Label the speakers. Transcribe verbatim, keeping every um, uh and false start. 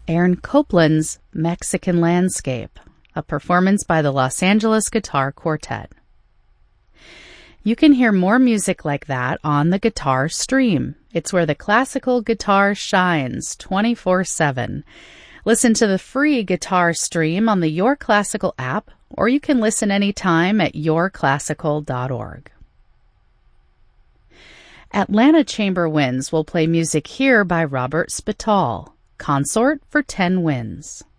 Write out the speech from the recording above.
Speaker 1: Aaron Copland's Mexican Landscape, a performance by the Los Angeles Guitar Quartet. You can hear more music like that on the Guitar Stream. It's where the classical guitar shines twenty-four seven. Listen to the free Guitar Stream on the Your Classical app, or you can listen anytime at your classical dot org. Atlanta Chamber Winds will play music here by Robert Spital, Consort for ten Winds.